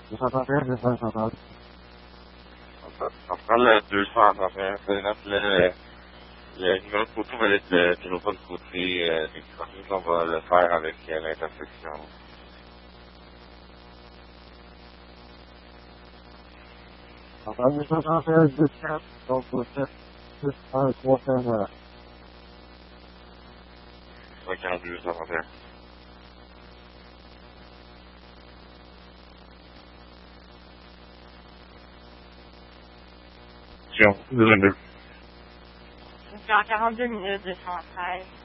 Ça va faire, ça va. Ça prend le 200, ça fait. C'est notre, le numéro de photo va être toujours pas de côté des produits. On va le faire avec l'intersection. Ça va, mais ça va faire 200. Donc, c'est 1, 3, 5, voilà. 52, ça va faire. Tiens, 22. Donc, en 42 minutes, 213.